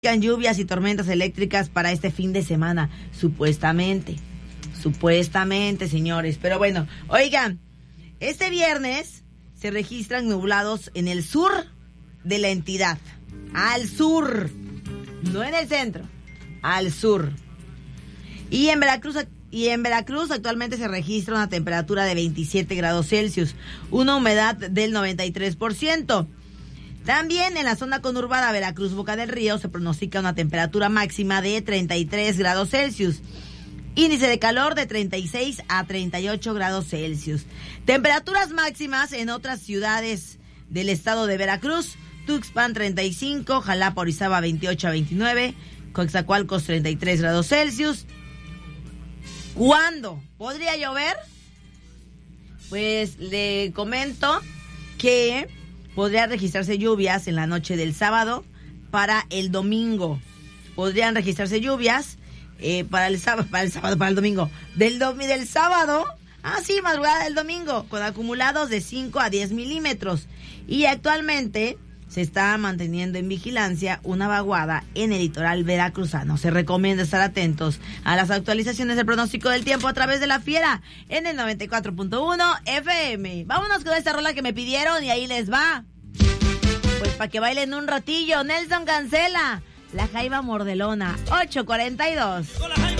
Lluvias y tormentas eléctricas para este fin de semana, supuestamente, señores. Pero bueno, oigan, este viernes se registran nublados en el sur de la entidad, al sur, no en el centro, al sur. Y en Veracruz actualmente se registra una temperatura de 27 grados Celsius, una humedad del 93%. También en la zona conurbada Veracruz-Boca del Río se pronostica una temperatura máxima de 33 grados Celsius. Índice de calor de 36 a 38 grados Celsius. Temperaturas máximas en otras ciudades del estado de Veracruz. Tuxpan 35, Jalapa, Orizaba 28 a 29, Coatzacoalcos 33 grados Celsius. ¿Cuándo podría llover? Pues le comento que podrían registrarse lluvias en la noche del sábado para el domingo. Podrían registrarse lluvias para el domingo. Del sábado, madrugada del domingo, con acumulados de 5 a 10 milímetros. Y actualmente se está manteniendo en vigilancia una vaguada en el litoral veracruzano. Se recomienda estar atentos a las actualizaciones del pronóstico del tiempo a través de La Fiera en el 94.1 FM. Vámonos con esta rola que me pidieron y ahí les va. Pues para que bailen un ratillo, Nelson Cancela, La Jaiba Mordelona, 8:42.